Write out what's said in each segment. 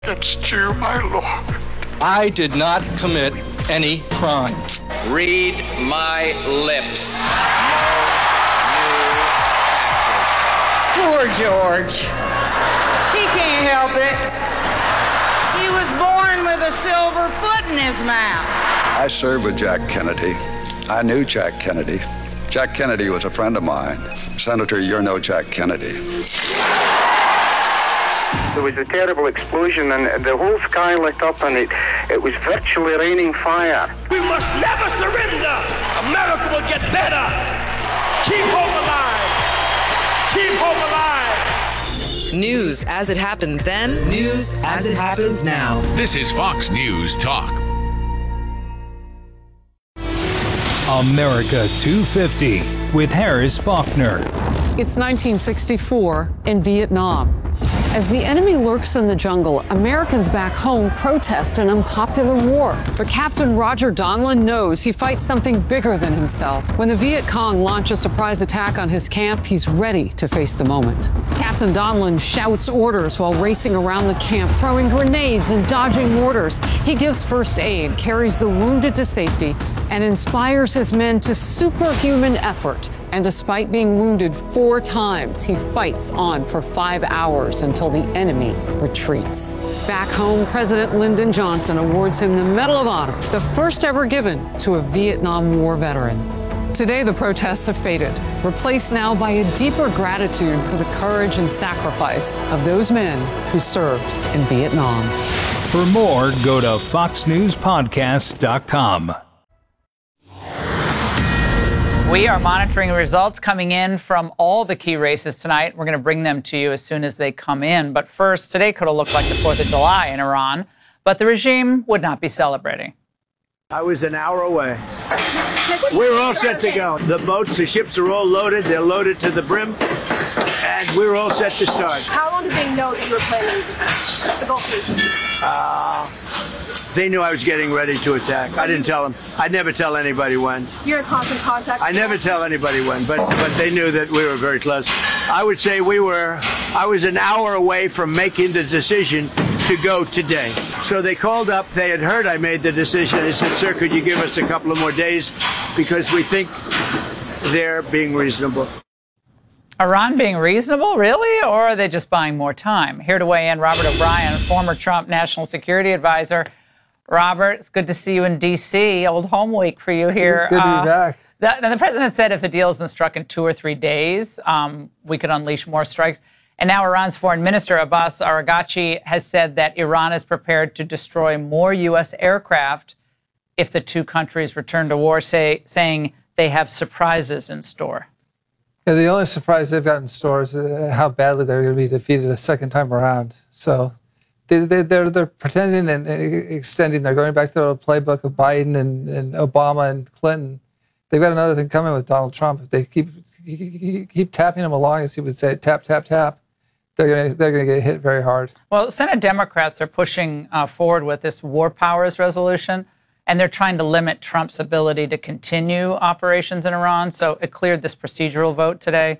against you, my lord. I did not commit any crime. Read my lips. No new taxes. Poor George. He can't help it. He was born with a silver foot in his mouth. I served with Jack Kennedy. I knew Jack Kennedy. Jack Kennedy was a friend of mine. Senator, you're no Jack Kennedy. There was a terrible explosion and the whole sky lit up and it was virtually raining fire. We must never surrender. America will get better. Keep hope alive. Keep hope alive. News as it happened then, news as it happens now. This is Fox News Talk. America 250 with Harris Faulkner. It's 1964 in Vietnam. As the enemy lurks in the jungle, Americans back home protest an unpopular war. But Captain Roger Donlin knows he fights something bigger than himself. When the Viet Cong launch a surprise attack on his camp, he's ready to face the moment. Captain Donlin shouts orders while racing around the camp, throwing grenades and dodging mortars. He gives first aid, carries the wounded to safety, and inspires his men to superhuman effort. And despite being wounded 4 times, he fights on for 5 hours until the enemy retreats. Back home, President Lyndon Johnson awards him the Medal of Honor, the first ever given to a Vietnam War veteran. Today, the protests have faded, replaced now by a deeper gratitude for the courage and sacrifice of those men who served in Vietnam. For more, go to foxnewspodcast.com. We are monitoring the results coming in from all the key races tonight. We're going to bring them to you as soon as they come in. But first, today could have looked like the 4th of July in Iran, but the regime would not be celebrating. I was an hour away. We're all set to go. The boats, the ships are all loaded. They're loaded to the brim. And we're all set to start. How long did they know that you were planning the Gulf nations? They knew I was getting ready to attack. I didn't tell them. I'd never tell anybody when. You're in constant contact? I never tell anybody when, but they knew that we were very close. I would say I was an hour away from making the decision to go today. So they called up. They had heard I made the decision. They said, sir, could you give us a couple of more days because we think they're being reasonable. Iran being reasonable, really? Or are they just buying more time? Here to weigh in, Robert O'Brien, former Trump National Security Advisor. Robert, it's good to see you in D.C. Old home week for you here. Good to be back. The president said if the deal isn't struck in 2 or 3 days, we could unleash more strikes. And now Iran's foreign minister, Abbas Araghchi, has said that Iran is prepared to destroy more U.S. aircraft if the 2 countries return to war, saying they have surprises in store. Yeah, the only surprise they've got in store is how badly they're going to be defeated a second time around. So they're pretending and extending. They're going back to the playbook of Biden and Obama and Clinton. They've got another thing coming with Donald Trump. If they keep tapping him along, as he would say, tap, tap, tap, they're going to get hit very hard. Well, Senate Democrats are pushing forward with this war powers resolution, and they're trying to limit Trump's ability to continue operations in Iran. So it cleared this procedural vote today,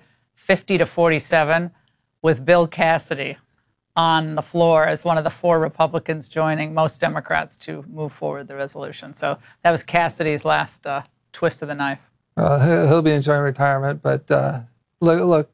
50-47, with Bill Cassidy on the floor as one of the 4 Republicans joining most Democrats to move forward the resolution. So that was Cassidy's last twist of the knife. He'll be enjoying retirement, but look,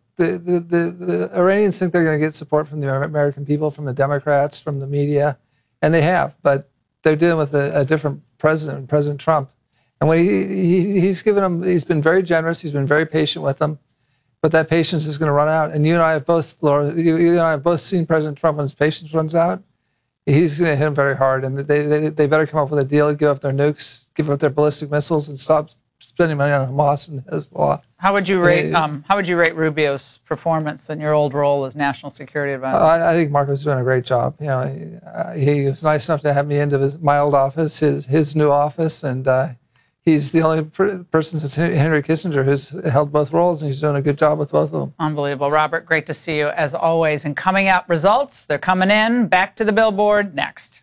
the Iranians think they're going to get support from the American people, from the Democrats, from the media, and they have, but they're dealing with a different president, President Trump. And when he's given them, he's been very generous, he's been very patient with them, but that patience is going to run out. And you and I have both, Laura, you and I have both seen President Trump when his patience runs out. He's going to hit him very hard, and they better come up with a deal, give up their nukes, give up their ballistic missiles, and stop spending money on Hamas and Hezbollah. How would you rate Rubio's performance in your old role as National Security Advisor? I think Marco's doing a great job. You know, he was nice enough to have me into my old office, his new office, and he's the only person since Henry Kissinger who's held both roles, and he's doing a good job with both of them. Unbelievable. Robert, great to see you as always. And coming out results, they're coming in. Back to the billboard next.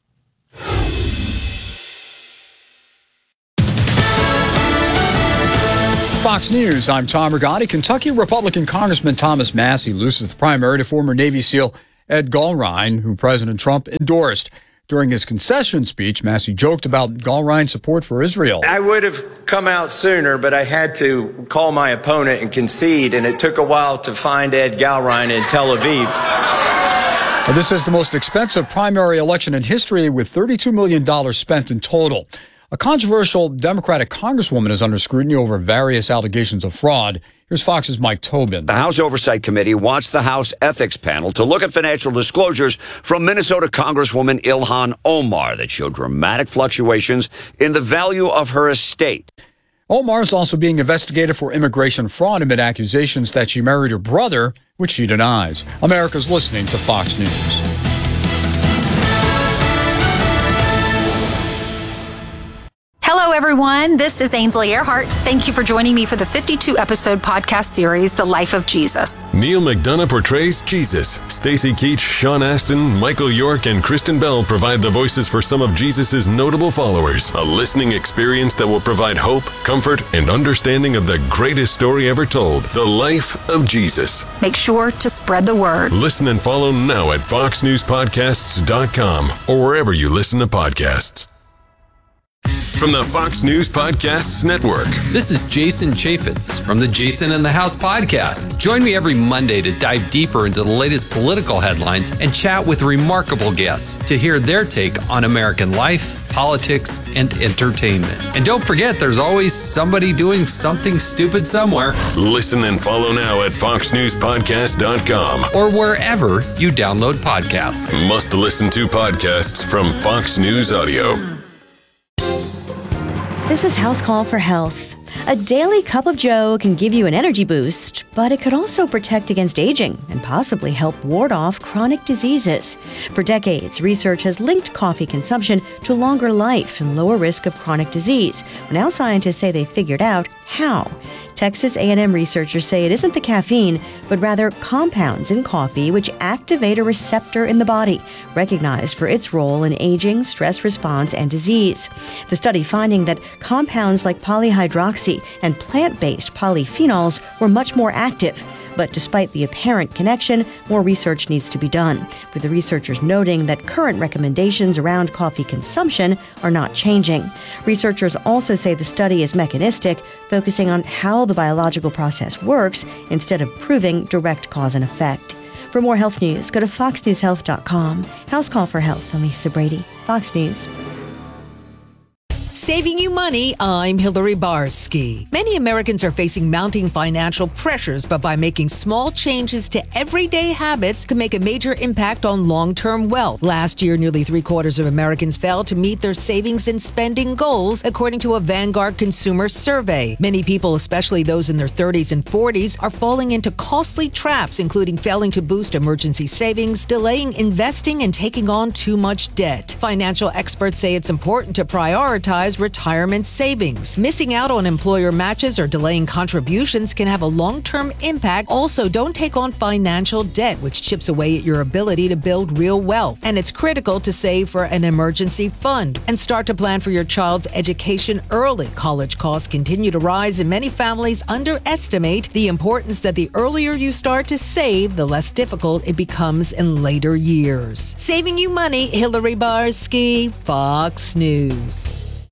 Fox News, I'm Tom Rigotti. Kentucky Republican Congressman Thomas Massie loses the primary to former Navy SEAL Ed Gallrein, who President Trump endorsed. During his concession speech, Massey joked about Gallrein's support for Israel. I would have come out sooner, but I had to call my opponent and concede, and it took a while to find Ed Gallrein in Tel Aviv. Now, this is the most expensive primary election in history, with $32 million spent in total. A controversial Democratic congresswoman is under scrutiny over various allegations of fraud. Here's Fox's Mike Tobin. The House Oversight Committee wants the House Ethics Panel to look at financial disclosures from Minnesota Congresswoman Ilhan Omar that showed dramatic fluctuations in the value of her estate. Omar is also being investigated for immigration fraud amid accusations that she married her brother, which she denies. America's listening to Fox News. Hello, everyone. This is Ainsley Earhart. Thank you for joining me for the 52-episode podcast series, The Life of Jesus. Neil McDonough portrays Jesus. Stacy Keach, Sean Astin, Michael York, and Kristen Bell provide the voices for some of Jesus' notable followers. A listening experience that will provide hope, comfort, and understanding of the greatest story ever told, The Life of Jesus. Make sure to spread the word. Listen and follow now at foxnewspodcasts.com or wherever you listen to podcasts. From the Fox News Podcasts Network. This is Jason Chaffetz from the Jason in the House podcast. Join me every Monday to dive deeper into the latest political headlines and chat with remarkable guests to hear their take on American life, politics, and entertainment. And don't forget, there's always somebody doing something stupid somewhere. Listen and follow now at foxnewspodcast.com or wherever you download podcasts. Must listen to podcasts from Fox News Audio. This is House Call for Health. A daily cup of joe can give you an energy boost, but it could also protect against aging and possibly help ward off chronic diseases. For decades, research has linked coffee consumption to longer life and lower risk of chronic disease. Now scientists say they figured out how. Texas A&M researchers say it isn't the caffeine, but rather compounds in coffee which activate a receptor in the body, recognized for its role in aging, stress response, and disease. The study finding that compounds like polyhydroxy and plant-based polyphenols were much more active. But despite the apparent connection, more research needs to be done, with the researchers noting that current recommendations around coffee consumption are not changing. Researchers also say the study is mechanistic, focusing on how the biological process works instead of proving direct cause and effect. For more health news, go to foxnewshealth.com. House Call for Health. I'm Lisa Brady, Fox News. Saving you money, I'm Hillary Barsky. Many Americans are facing mounting financial pressures, but by making small changes to everyday habits can make a major impact on long-term wealth. Last year, nearly 3/4 of Americans failed to meet their savings and spending goals, according to a Vanguard consumer survey. Many people, especially those in their 30s and 40s, are falling into costly traps, including failing to boost emergency savings, delaying investing, and taking on too much debt. Financial experts say it's important to prioritize retirement savings. Missing out on employer matches or delaying contributions can have a long-term impact. Also, don't take on financial debt, which chips away at your ability to build real wealth. And it's critical to save for an emergency fund and start to plan for your child's education early. College costs continue to rise, and many families underestimate the importance that the earlier you start to save, the less difficult it becomes in later years. Saving you money, Hillary Barsky, Fox News.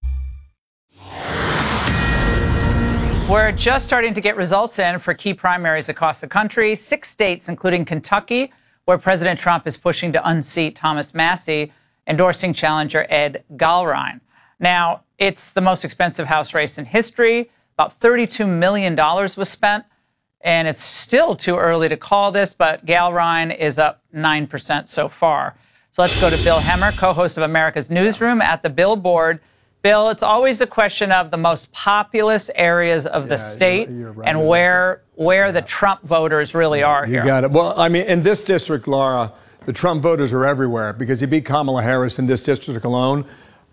We're just starting to get results in for key primaries across the country. 6 states, including Kentucky, where President Trump is pushing to unseat Thomas Massey, endorsing challenger Ed Gallrein. Now, it's the most expensive House race in history. About $32 million was spent, and it's still too early to call this, but Gallrein is up 9% so far. So let's go to Bill Hemmer, co-host of America's Newsroom at the Billboard. Bill, it's always a question of the most populous areas of the state you're right, and where the Trump voters really are here. You got it. Well, I mean, in this district, Laura, the Trump voters are everywhere because he beat Kamala Harris in this district alone.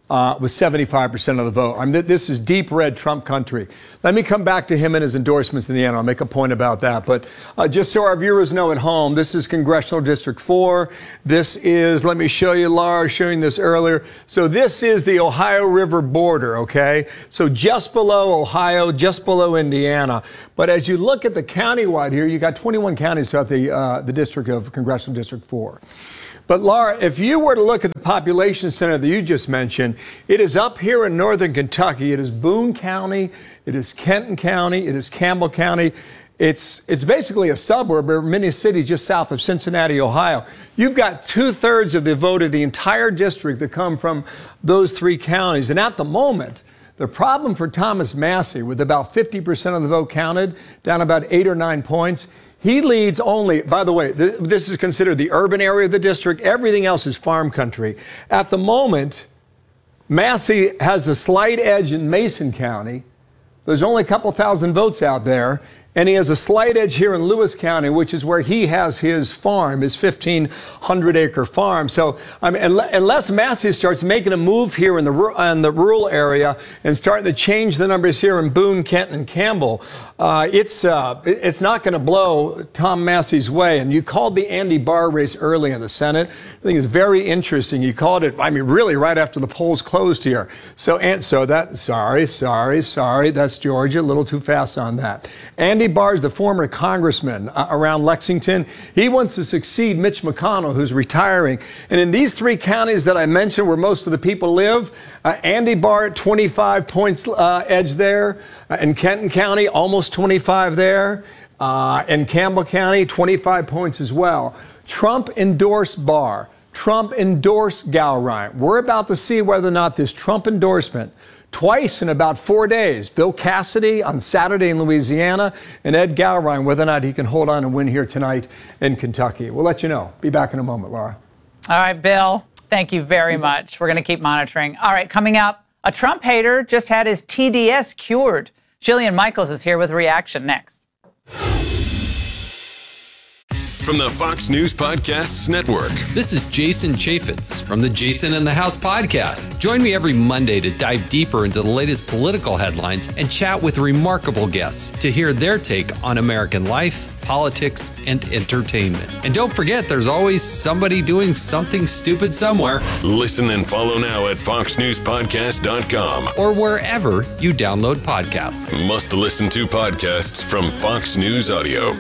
with 75% of the vote. I mean, this is deep red Trump country. Let me come back to him and his endorsements in the end. I'll make a point about that. But just so our viewers know at home, this is Congressional District 4. This is, let me show you, Laura, showing this earlier. So this is the Ohio River border, okay? So just below Ohio, just below Indiana. But as you look at the countywide here, you got 21 counties throughout the district of Congressional District 4. But Laura, if you were to look at the population center that you just mentioned, it is up here in northern Kentucky. It is Boone County. It is Kenton County. It is Campbell County. It's basically a suburb or mini city just south of Cincinnati, Ohio. You've got 2/3 of the vote of the entire district that come from those three counties. And at the moment, the problem for Thomas Massie, with about 50% of the vote counted, down about 8 or 9 points, he leads only, by the way, this is considered the urban area of the district. Everything else is farm country. At the moment, Massie has a slight edge in Mason County. There's only a couple thousand votes out there. And he has a slight edge here in Lewis County, which is where he has his farm, his 1,500-acre farm. So, I mean, unless Massie starts making a move here in the rural area and starting to change the numbers here in Boone, Kenton, and Campbell, it's not going to blow Tom Massie's way. And you called the Andy Barr race early in the Senate. I think it's very interesting. You called it, I mean, really right after the polls closed here. Sorry, that's Georgia. A little too fast on that. Andy Barr is the former congressman around Lexington. He wants to succeed Mitch McConnell, who's retiring. And in these three counties that I mentioned where most of the people live, Andy Barr at 25 points edge there. In Kenton County, almost 25 there. In Campbell County, 25 points as well. Trump endorsed Barr. Trump endorsed Gowrine. We're about to see whether or not this Trump endorsement, twice in about 4 days, Bill Cassidy on Saturday in Louisiana, and Ed Gowrine, whether or not he can hold on and win here tonight in Kentucky. We'll let you know. Be back in a moment, Laura. All right, Bill, thank you very much. We're going to keep monitoring. All right, coming up, a Trump hater just had his TDS cured. Jillian Michaels is here with reaction next. From the Fox News Podcasts Network. This is Jason Chaffetz from the Jason in the House podcast. Join me every Monday to dive deeper into the latest political headlines and chat with remarkable guests to hear their take on American life, politics, and entertainment. And don't forget, there's always somebody doing something stupid somewhere. Listen and follow now at foxnewspodcast.com or wherever you download podcasts. Must listen to podcasts from Fox News Audio.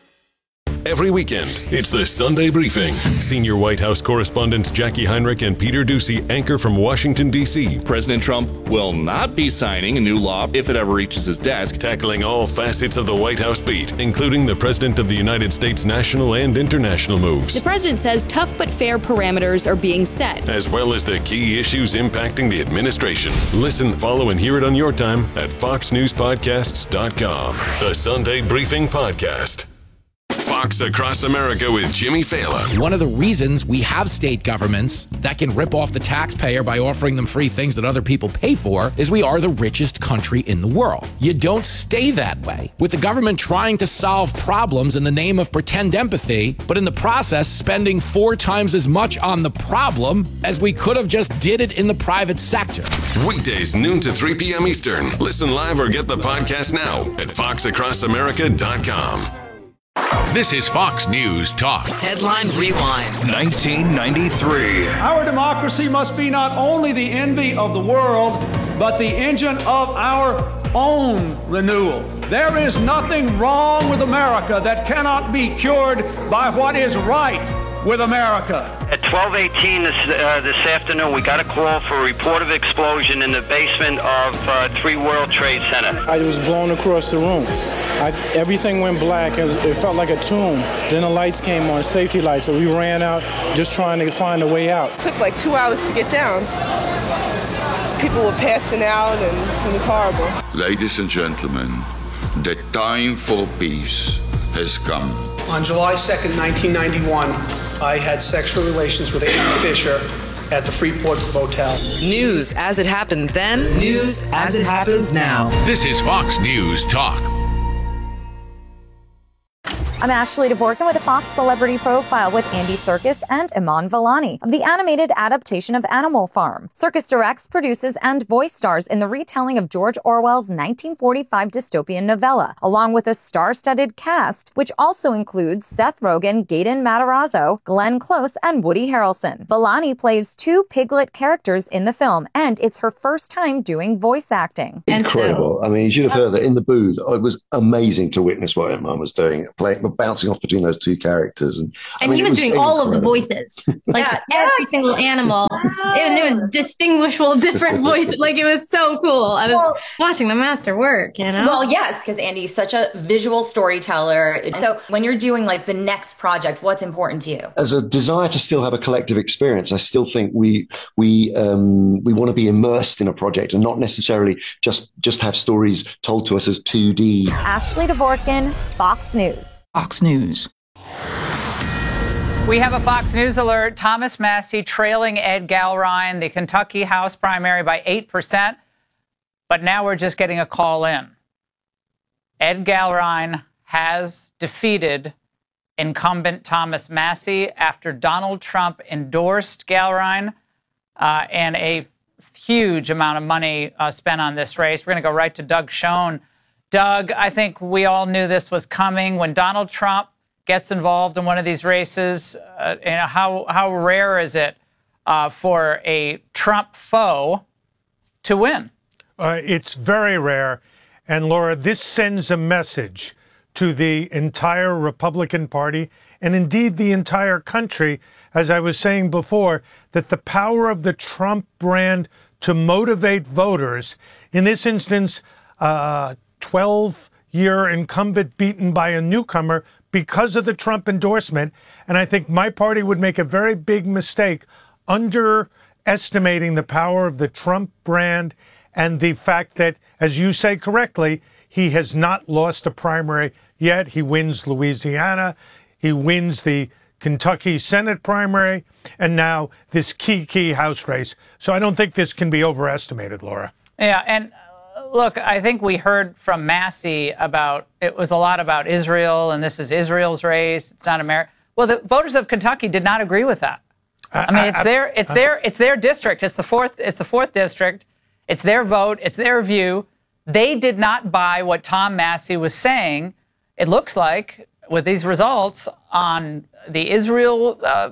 Every weekend, it's the Sunday Briefing. Senior White House correspondents Jackie Heinrich and Peter Doocy anchor from Washington, D.C. President Trump will not be signing a new law if it ever reaches his desk. Tackling all facets of the White House beat, including the President of the United States national and international moves. The president says tough but fair parameters are being set, as well as the key issues impacting the administration. Listen, follow, and hear it on your time at foxnewspodcasts.com. The Sunday Briefing Podcast. Fox Across America with Jimmy Fallon. One of the reasons we have state governments that can rip off the taxpayer by offering them free things that other people pay for is we are the richest country in the world. You don't stay that way, with the government trying to solve problems in the name of pretend empathy, but in the process spending 4 times as much on the problem as we could have just did it in the private sector. Weekdays noon to 3 p.m. Eastern. Listen live or get the podcast now at foxacrossamerica.com. This is Fox News Talk. Headline Rewind. 1993. Our democracy must be not only the envy of the world, but the engine of our own renewal. There is nothing wrong with America that cannot be cured by what is right with America. At 12:18 this afternoon, we got a call for a report of explosion in the basement of 3 World Trade Center. I was blown across the room. Everything went black. It felt like a tomb. Then the lights came on, safety lights, so we ran out just trying to find a way out. It took like 2 hours to get down. People were passing out and it was horrible. Ladies and gentlemen, the time for peace has come. On July 2nd, 1991, I had sexual relations with Amy Fisher at the Freeport Motel. News as it happened then, news as it happens now. This is Fox News Talk. I'm Ashley Dvorkin with a Fox Celebrity Profile with Andy Serkis and Iman Vellani of the animated adaptation of Animal Farm. Serkis directs, produces, and voice stars in the retelling of George Orwell's 1945 dystopian novella, along with a star-studded cast, which also includes Seth Rogen, Gaten Matarazzo, Glenn Close, and Woody Harrelson. Vellani plays 2 piglet characters in the film, and it's her first time doing voice acting. Incredible. I mean, you should have heard that in the booth. It was amazing to witness what Iman was doing, bouncing off between those 2 characters. And he was doing all of the voices, like every single animal. And it was distinguishable, different voices. Like, it was so cool. I was watching the master work, you know? Well, yes, because Andy's such a visual storyteller. So when you're doing like the next project, what's important to you? As a desire to still have a collective experience, I still think we want to be immersed in a project and not necessarily just have stories told to us as 2D. Ashley Dvorkin, Fox News. Fox News. We have a Fox News alert. Thomas Massie trailing Ed Gallrein, the Kentucky House primary, by 8%. But now we're just getting a call in. Ed Gallrein has defeated incumbent Thomas Massie after Donald Trump endorsed Gallrein and a huge amount of money spent on this race. We're going to go right to Doug Schoen. Doug, I think we all knew this was coming. When Donald Trump gets involved in one of these races, how rare is it for a Trump foe to win? It's very rare. And Laura, this sends a message to the entire Republican Party and indeed the entire country, as I was saying before, that the power of the Trump brand to motivate voters, in this instance, 12-year incumbent beaten by a newcomer because of the Trump endorsement. And I think my party would make a very big mistake underestimating the power of the Trump brand and the fact that, as you say correctly, he has not lost a primary yet. He wins Louisiana. He wins the Kentucky Senate primary, and now this key House race. So I don't think this can be overestimated, Laura. Yeah, and look, I think we heard from Massie it was a lot about Israel, and this is Israel's race. It's not America. Well, the voters of Kentucky did not agree with that. I mean, it's their district. It's the fourth district. It's their vote. It's their view. They did not buy what Tom Massie was saying. It looks like with these results on the Israel,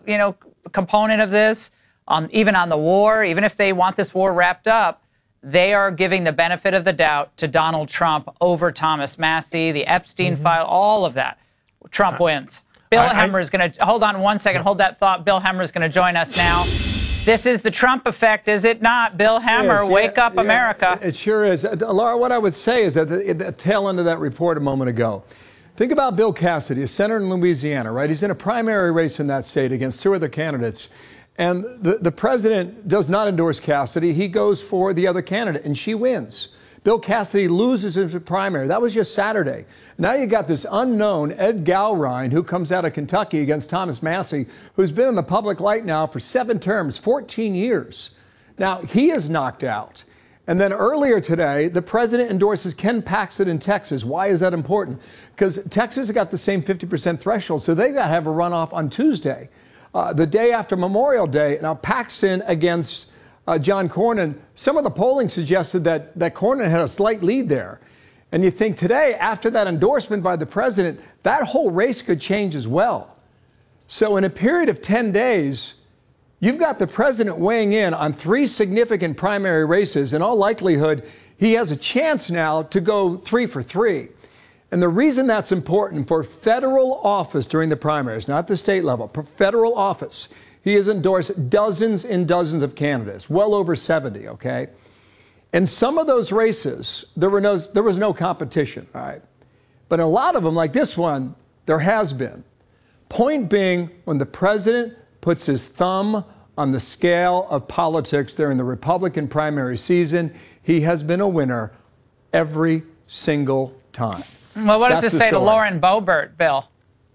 component of this, even on the war, even if they want this war wrapped up, they are giving the benefit of the doubt to Donald Trump over Thomas Massie, the Epstein file, all of that. Trump wins. Bill Hemmer is going to, hold on one second, hold that thought. Bill Hemmer is going to join us now. This is the Trump effect, is it not? Bill Hemmer, wake up, America. It sure is. Laura, what I would say is that the tail end of that report a moment ago, think about Bill Cassidy, a senator in Louisiana, right? He's in a primary race in that state against 2 other candidates. And the president does not endorse Cassidy. He goes for the other candidate, and she wins. Bill Cassidy loses his primary. That was just Saturday. Now you got this unknown Ed Gallrein, who comes out of Kentucky against Thomas Massie, who's been in the public light now for 7 terms, 14 years. Now, he is knocked out. And then earlier today, the president endorses Ken Paxton in Texas. Why is that important? Because Texas has got the same 50% threshold, so they got to have a runoff on Tuesday, the day after Memorial Day. Now, Paxton against John Cornyn, some of the polling suggested that Cornyn had a slight lead there. And you think today, after that endorsement by the president, that whole race could change as well. So in a period of 10 days, you've got the president weighing in on 3 significant primary races. In all likelihood, he has a chance now to go 3 for 3. And the reason that's important for federal office during the primaries, not the state level, for federal office, he has endorsed dozens and dozens of candidates, well over 70, okay? In some of those races, there was no competition, all right? But in a lot of them, like this one, there has been. Point being, when the president puts his thumb on the scale of politics during the Republican primary season, he has been a winner every single time. Well, what does this say to Lauren Boebert, Bill?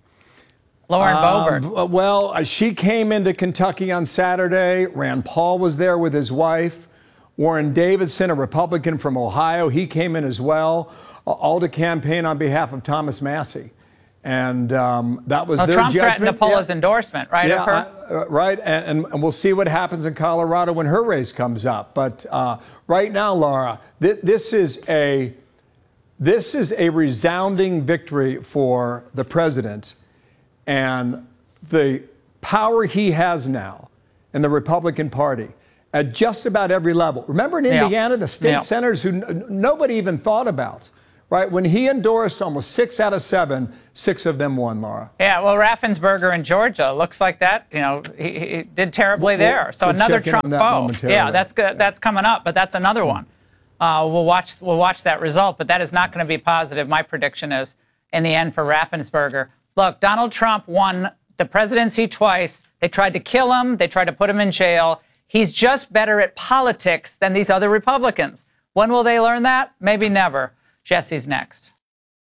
Lauren Boebert. Well, she came into Kentucky on Saturday. Rand Paul was there with his wife. Warren Davidson, a Republican from Ohio, he came in as well, all to campaign on behalf of Thomas Massie. And that was their Trump judgment. threatened to pull his endorsement, right? Yeah, of her? right. And we'll see what happens in Colorado when her race comes up. But right now, Laura, this is a resounding victory for the president and the power he has now in the Republican Party at just about every level. Remember in Indiana, the state senators who nobody even thought about, right? When he endorsed almost 6 out of 7, 6 of them won, Laura. Yeah, well, Raffensperger in Georgia looks like that. You know, he did terribly there. So another Trump foe. Yeah, that's coming up, but that's another one. We'll watch that result, but that is not going to be positive. My prediction is, in the end, for Raffensperger. Look, Donald Trump won the presidency twice. They tried to kill him. They tried to put him in jail. He's just better at politics than these other Republicans. When will they learn that? Maybe never. Jesse's next.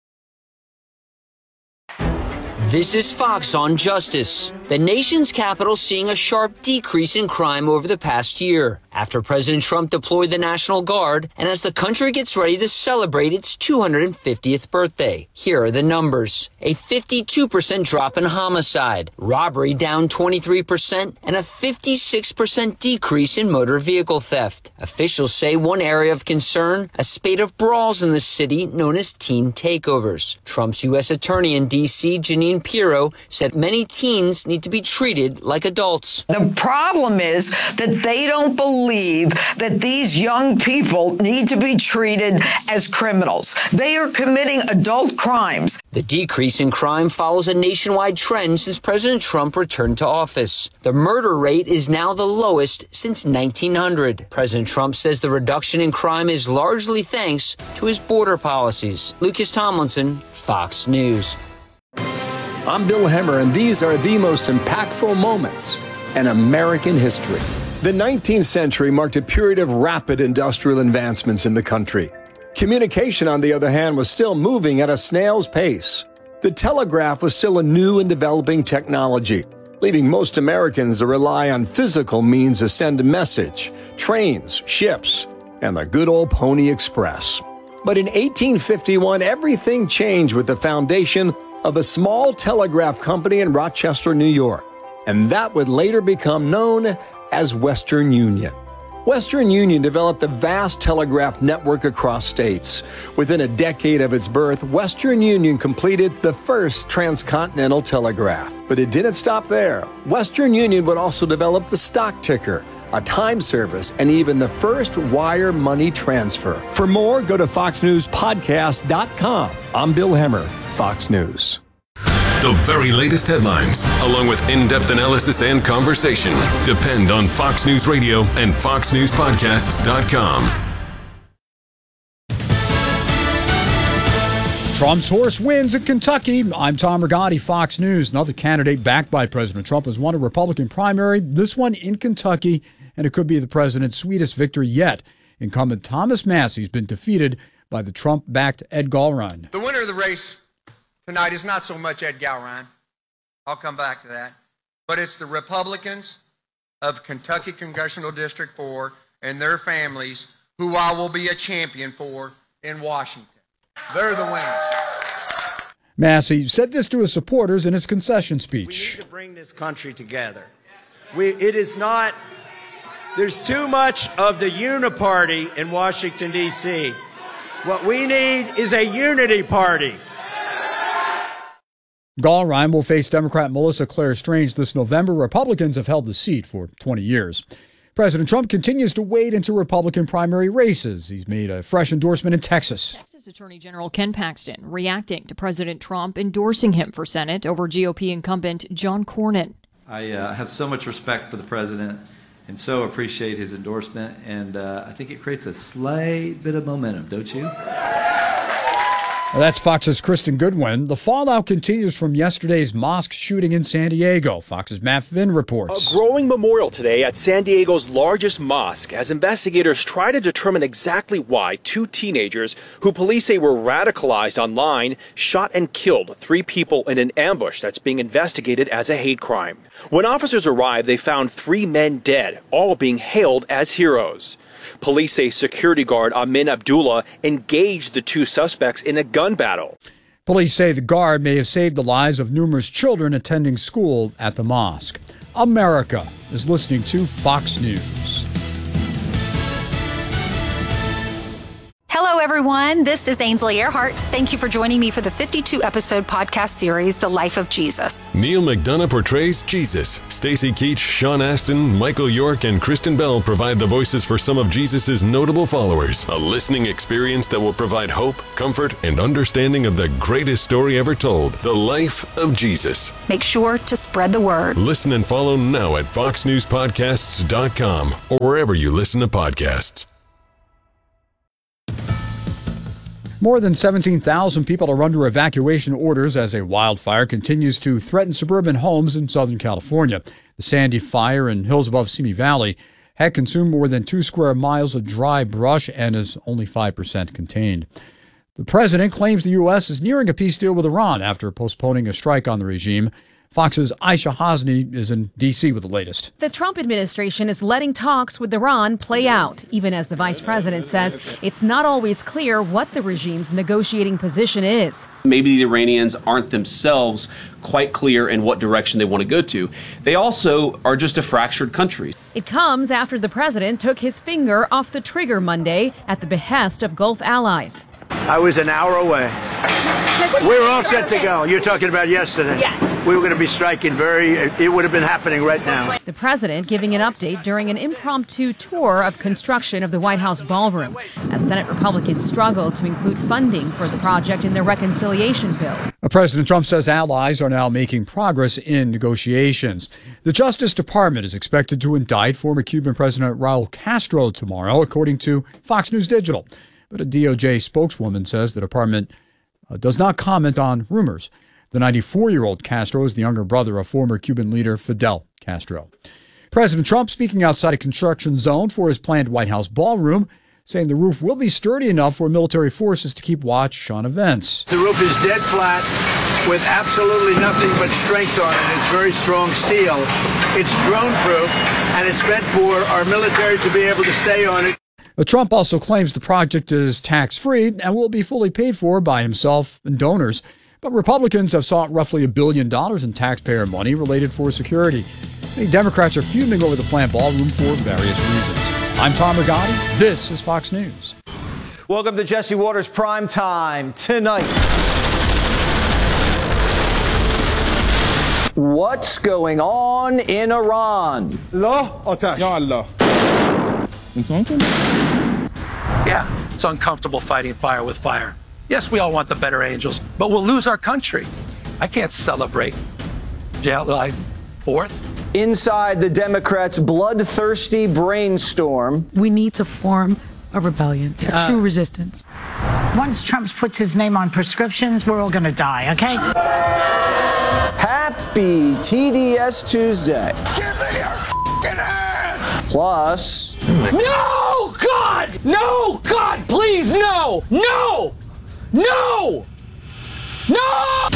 This is Fox on Justice. The nation's capital seeing a sharp decrease in crime over the past year after President Trump deployed the National Guard and as the country gets ready to celebrate its 250th birthday. Here are the numbers. A 52% drop in homicide, robbery down 23%, and a 56% decrease in motor vehicle theft. Officials say one area of concern, a spate of brawls in the city known as teen takeovers. Trump's U.S. Attorney in D.C., Jeanine Pirro, said many teens need to be treated like adults. The problem is that they don't believe that these young people need to be treated as criminals. They are committing adult crimes. The decrease in crime follows a nationwide trend since President Trump returned to office. The murder rate is now the lowest since 1900. President Trump says the reduction in crime is largely thanks to his border policies. Lucas Tomlinson, Fox News. I'm Bill Hemmer, and these are the most impactful moments in American history. The 19th century marked a period of rapid industrial advancements in the country. Communication, on the other hand, was still moving at a snail's pace. The telegraph was still a new and developing technology, leaving most Americans to rely on physical means to send a message, trains, ships, and the good old Pony Express. But in 1851, everything changed with the foundation of a small telegraph company in Rochester, New York, and that would later become known as Western Union. Western Union developed a vast telegraph network across states. Within a decade of its birth, Western Union completed the first transcontinental telegraph. But it didn't stop there. Western Union would also develop the stock ticker, a time service, and even the first wire money transfer. For more, go to foxnewspodcast.com. I'm Bill Hemmer, Fox News. The very latest headlines, along with in-depth analysis and conversation, depend on Fox News Radio and foxnewspodcasts.com. Trump's horse wins in Kentucky. I'm Tom Rigotti, Fox News. Another candidate backed by President Trump has won a Republican primary, this one in Kentucky, and it could be the president's sweetest victory yet. Incumbent Thomas Massie has been defeated by the Trump-backed Ed Gallrein. The winner of the race tonight is not so much Ed Gallrein. I'll come back to that. But it's the Republicans of Kentucky Congressional District 4 and their families who I will be a champion for in Washington. They're the winners. Massie said this to his supporters in his concession speech. We need to bring this country together. It is not, there's too much of the uniparty in Washington, D.C. What we need is a unity party. Gallrein will face Democrat Melissa Claire Strange this November. Republicans have held the seat for 20 years. President Trump continues to wade into Republican primary races. He's made a fresh endorsement in Texas. Texas Attorney General Ken Paxton reacting to President Trump endorsing him for Senate over GOP incumbent John Cornyn. I have so much respect for the president and so appreciate his endorsement, and I think it creates a slight bit of momentum, don't you? That's Fox's Kristen Goodwin. The fallout continues from yesterday's mosque shooting in San Diego. Fox's Matt Finn reports. A growing memorial today at San Diego's largest mosque as investigators try to determine exactly why 2 teenagers who police say were radicalized online shot and killed 3 people in an ambush that's being investigated as a hate crime. When officers arrived, they found 3 men dead, all being hailed as heroes. Police say security guard Amin Abdullah engaged the 2 suspects in a gun battle. Police say the guard may have saved the lives of numerous children attending school at the mosque. America is listening to Fox News. Hello, everyone. This is Ainsley Earhart. Thank you for joining me for the 52-episode podcast series, The Life of Jesus. Neil McDonough portrays Jesus. Stacy Keach, Sean Astin, Michael York, and Kristen Bell provide the voices for some of Jesus' notable followers. A listening experience that will provide hope, comfort, and understanding of the greatest story ever told, The Life of Jesus. Make sure to spread the word. Listen and follow now at foxnewspodcasts.com or wherever you listen to podcasts. More than 17,000 people are under evacuation orders as a wildfire continues to threaten suburban homes in Southern California. The Sandy fire in hills above Simi Valley had consumed more than 2 square miles of dry brush and is only 5% contained. The president claims the U.S. is nearing a peace deal with Iran after postponing a strike on the regime. Fox's Aisha Hasni is in D.C. with the latest. The Trump administration is letting talks with Iran play out, even as the vice president says it's not always clear what the regime's negotiating position is. Maybe the Iranians aren't themselves quite clear in what direction they want to go to. They also are just a fractured country. It comes after the president took his finger off the trigger Monday at the behest of Gulf allies. I was an hour away. We were all set to go. You're talking about yesterday. Yes. We were going to be striking it would have been happening right now. The president giving an update during an impromptu tour of construction of the White House ballroom as Senate Republicans struggle to include funding for the project in their reconciliation bill. President Trump says allies are now making progress in negotiations. The Justice Department is expected to indict former Cuban President Raul Castro tomorrow, according to Fox News Digital. But a DOJ spokeswoman says the department does not comment on rumors. The 94-year-old Castro is the younger brother of former Cuban leader Fidel Castro. President Trump speaking outside a construction zone for his planned White House ballroom, saying the roof will be sturdy enough for military forces to keep watch on events. The roof is dead flat with absolutely nothing but strength on it. It's very strong steel. It's drone-proof, and it's meant for our military to be able to stay on it. Trump also claims the project is tax-free and will be fully paid for by himself and donors. But Republicans have sought roughly $1 billion in taxpayer money related for security. Many Democrats are fuming over the planned ballroom for various reasons. I'm Tom Rigotti. This is Fox News. Welcome to Jesse Waters Prime Time. Tonight, what's going on in Iran? Yeah, it's uncomfortable fighting fire with fire. Yes, we all want the better angels, but we'll lose our country. I can't celebrate July 4th. Inside the Democrats' bloodthirsty brainstorm. We need to form a rebellion, a true resistance. Once Trump puts his name on prescriptions, we're all going to die, okay? Happy TDS Tuesday. Give me your hand! Plus... No, God! No, God, please, no! No! No! No!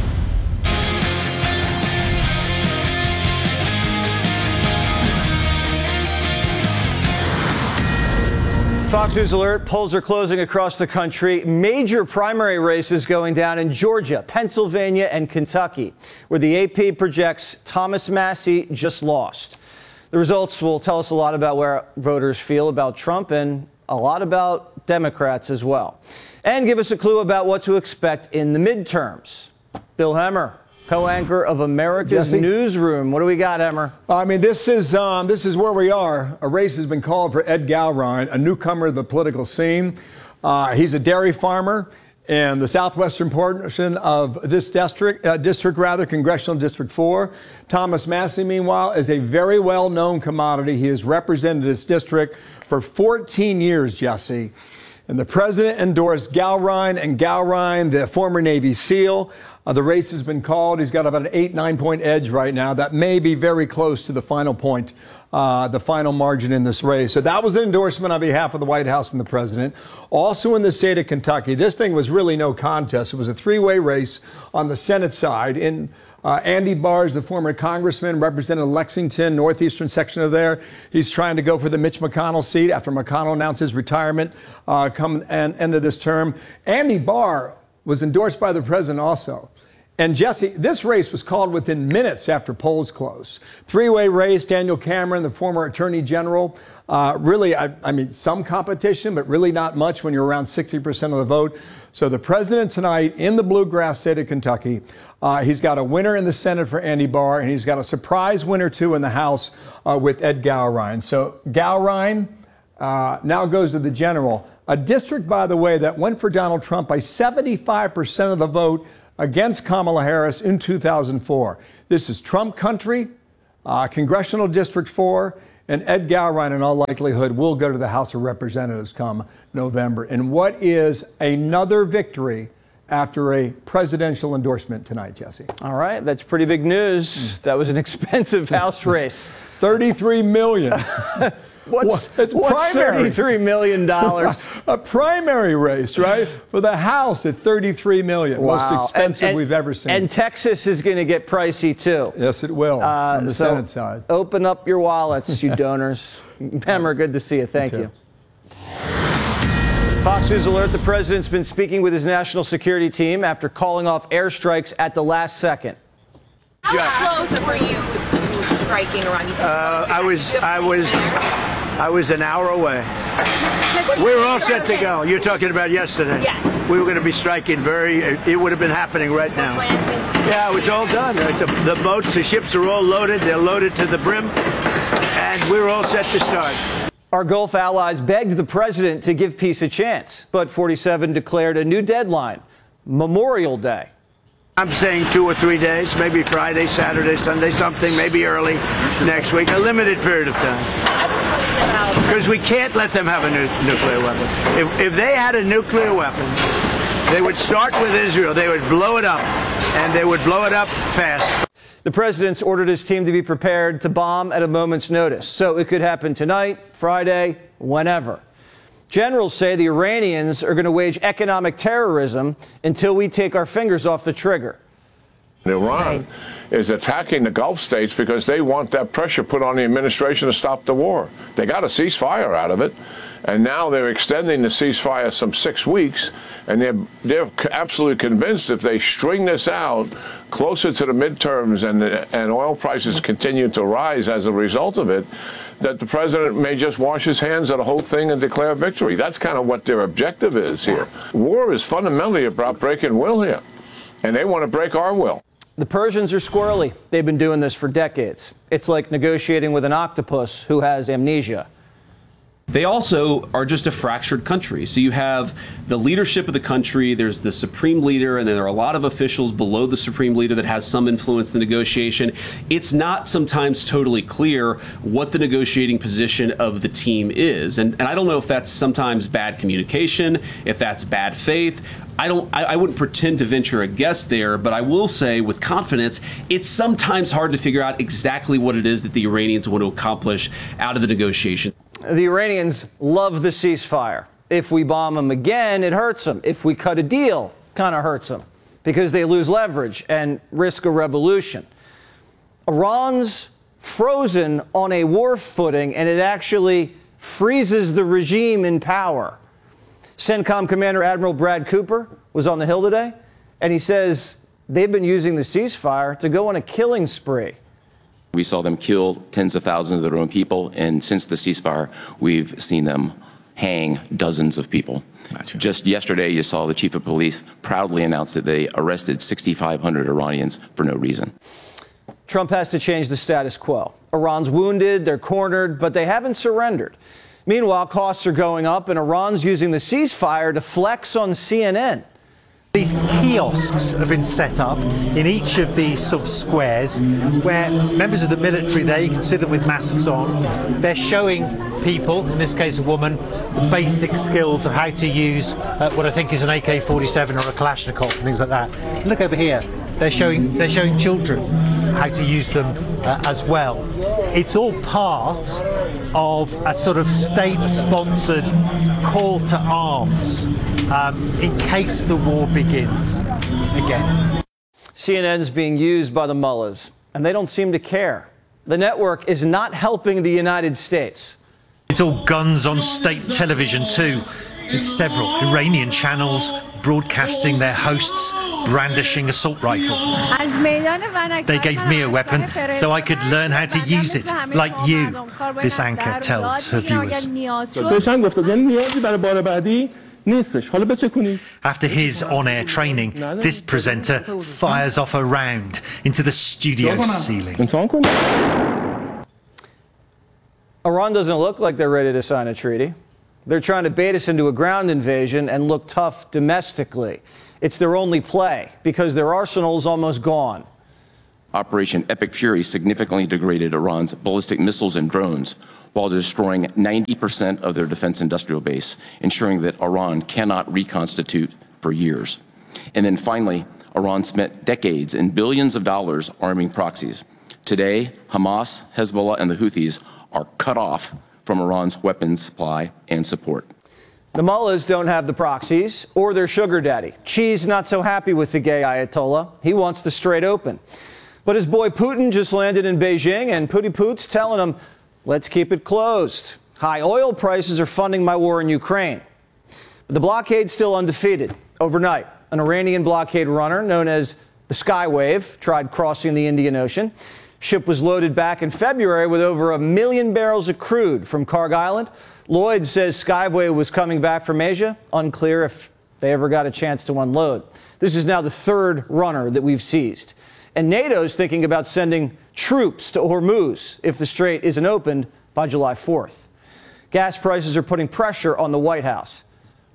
Fox News Alert. Polls are closing across the country. Major primary races going down in Georgia, Pennsylvania, and Kentucky, where the AP projects Thomas Massie just lost. The results will tell us a lot about where voters feel about Trump and a lot about Democrats as well. And give us a clue about what to expect in the midterms. Bill Hemmer, co-anchor of America's Newsroom. What do we got, Hemmer? I mean, this is where we are. A race has been called for Ed Gowron, a newcomer to the political scene. He's a dairy farmer in the southwestern portion of this district, Congressional District 4. Thomas Massie, meanwhile, is a very well-known commodity. He has represented this district for 14 years, Jesse. And the president endorsed Gowron, and Gowron, the former Navy SEAL. The race has been called. He's got about an 8-9 point edge right now. That may be very close to the final point, the final margin in this race. So that was an endorsement on behalf of the White House and the president. Also in the state of Kentucky, this thing was really no contest. It was a three-way race on the Senate side. In Andy Barr, the former congressman, represented Lexington, northeastern section of there. He's trying to go for the Mitch McConnell seat after McConnell announced his retirement come end of this term. Andy Barr was endorsed by the president also. And Jesse, this race was called within minutes after polls closed. Three-way race, Daniel Cameron, the former attorney general. Really, I mean, some competition, but really not much when you're around 60% of the vote. So the president tonight in the bluegrass state of Kentucky, he's got a winner in the Senate for Andy Barr, and he's got a surprise winner, too, in the House with Ed Gowrine. So Gowrine now goes to the general. A district, by the way, that went for Donald Trump by 75% of the vote against Kamala Harris in 2004. This is Trump country, Congressional District 4, and Ed Gowrine, in all likelihood, will go to the House of Representatives come November. And what is another victory after a presidential endorsement tonight, Jesse? All right, that's pretty big news. That was an expensive House race. $33 million. What's $33 million? A primary race, right? For the House at $33 million. Wow. Most expensive we've ever seen. And Texas is going to get pricey, too. Yes, it will, on the Senate side. Open up your wallets, you donors. Pemmer, good to see you. Thank you. Fox News alert, the president's been speaking with his national security team after calling off airstrikes at the last second. How close were you to striking Iran? I was an hour away. We were all set to go. You're talking about yesterday. Yes. We were going to be striking it would have been happening right now. Yeah, it was all done. The boats, the ships are all loaded. They're loaded to the brim. And we were all set to start. Our Gulf allies begged the president to give peace a chance, but 47 declared a new deadline, Memorial Day. I'm saying 2 or 3 days, maybe Friday, Saturday, Sunday, something, maybe early next week, a limited period of time. Because we can't let them have a nuclear weapon. If they had a nuclear weapon, they would start with Israel. They would blow it up, and they would blow it up fast. The president's ordered his team to be prepared to bomb at a moment's notice. So it could happen tonight, Friday, whenever. Generals say the Iranians are going to wage economic terrorism until we take our fingers off the trigger. Iran is attacking the Gulf states because they want that pressure put on the administration to stop the war. They got a ceasefire out of it, and now they're extending the ceasefire some 6 weeks, and they're absolutely convinced if they string this out closer to the midterms and oil prices continue to rise as a result of it, that the president may just wash his hands of the whole thing and declare victory. That's kind of what their objective is here. War is fundamentally about breaking will here, and they want to break our will. The Persians are squirrely. They've been doing this for decades. It's like negotiating with an octopus who has amnesia. They also are just a fractured country. So you have the leadership of the country, there's the supreme leader, and then there are a lot of officials below the supreme leader that has some influence in the negotiation. It's not sometimes totally clear what the negotiating position of the team is. And I don't know if that's sometimes bad communication, if that's bad faith. I wouldn't pretend to venture a guess there, but I will say with confidence, it's sometimes hard to figure out exactly what it is that the Iranians want to accomplish out of the negotiation. The Iranians love the ceasefire. If we bomb them again, it hurts them. If we cut a deal, kind of hurts them because they lose leverage and risk a revolution. Iran's frozen on a war footing, and it actually freezes the regime in power. CENTCOM Commander Admiral Brad Cooper was on the Hill today, and he says they've been using the ceasefire to go on a killing spree. We saw them kill tens of thousands of their own people, and since the ceasefire, we've seen them hang dozens of people. Gotcha. Just yesterday, you saw the chief of police proudly announce that they arrested 6,500 Iranians for no reason. Trump has to change the status quo. Iran's wounded, they're cornered, but they haven't surrendered. Meanwhile, costs are going up, and Iran's using the ceasefire to flex on CNN. These kiosks have been set up in each of these sort of squares where members of the military there, you can see them with masks on, they're showing people, in this case a woman, the basic skills of how to use what I think is an AK-47 or a Kalashnikov and things like that. Look over here, they're showing children how to use them as well. It's all part of a sort of state-sponsored call to arms in case the war begins again. CNN's being used by the mullahs, and they don't seem to care. The network is not helping the United States. It's all guns on state television too. It's several Iranian channels broadcasting their hosts brandishing assault rifles. They gave me a weapon so I could learn how to use it, like you, this anchor tells her viewers. After his on-air training, this presenter fires off a round into the studio ceiling. Iran doesn't look like they're ready to sign a treaty. They're trying to bait us into a ground invasion and look tough domestically. It's their only play because their arsenal's almost gone. Operation Epic Fury significantly degraded Iran's ballistic missiles and drones while destroying 90% of their defense industrial base, ensuring that Iran cannot reconstitute for years. And then finally, Iran spent decades and billions of dollars arming proxies. Today, Hamas, Hezbollah, and the Houthis are cut off from Iran's weapons supply and support. The mullahs don't have the proxies or their sugar daddy. Xi's not so happy with the gay Ayatollah. He wants the straight open. But his boy Putin just landed in Beijing, and Pooty Poot's telling him, let's keep it closed. High oil prices are funding my war in Ukraine. But the blockade's still undefeated. Overnight, an Iranian blockade runner known as the Skywave tried crossing the Indian Ocean. Ship was loaded back in February with over 1 million barrels of crude from Karg Island. Lloyd says Skyway was coming back from Asia. Unclear if they ever got a chance to unload. This is now the third runner that we've seized. And NATO's thinking about sending troops to Hormuz if the strait isn't opened by July 4th. Gas prices are putting pressure on the White House.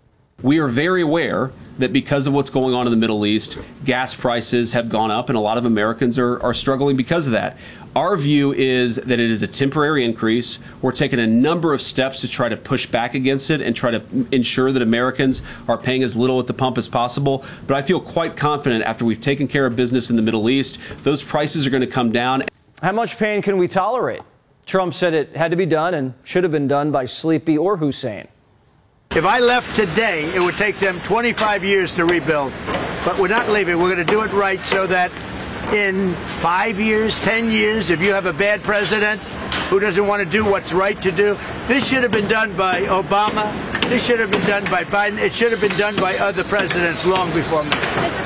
We are very aware that because of what's going on in the Middle East, gas prices have gone up and a lot of Americans are struggling because of that. Our view is that it is a temporary increase. We're taking a number of steps to try to push back against it and try to ensure that Americans are paying as little at the pump as possible. But I feel quite confident after we've taken care of business in the Middle East, those prices are going to come down. How much pain can we tolerate? Trump said it had to be done and should have been done by Sleepy or Hussein. If I left today, it would take them 25 years to rebuild. But we're not leaving. We're going to do it right so that in 5 years, 10 years, if you have a bad president who doesn't want to do what's right to do, this should have been done by Obama. This should have been done by Biden. It should have been done by other presidents long before me.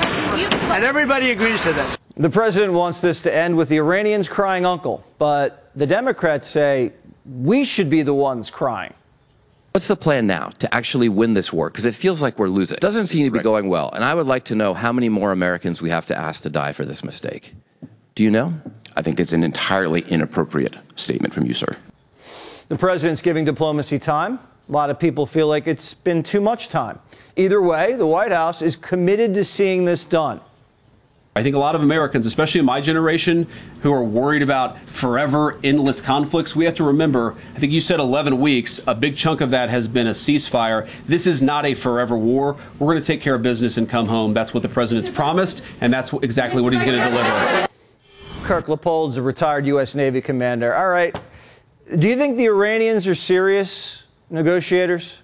And everybody agrees to that. The president wants this to end with the Iranians crying uncle, but the Democrats say we should be the ones crying. What's the plan now to actually win this war? Because it feels like we're losing. It doesn't seem to be going well. And I would like to know how many more Americans we have to ask to die for this mistake. Do you know? I think it's an entirely inappropriate statement from you, sir. The president's giving diplomacy time. A lot of people feel like it's been too much time. Either way, the White House is committed to seeing this done. I think a lot of Americans, especially in my generation, who are worried about forever endless conflicts, we have to remember, I think you said 11 weeks, a big chunk of that has been a ceasefire. This is not a forever war. We're going to take care of business and come home. That's what the president's promised, and that's exactly what he's going to deliver. Kirk Leopold's a retired U.S. Navy commander. All right. Do you think the Iranians are serious negotiators?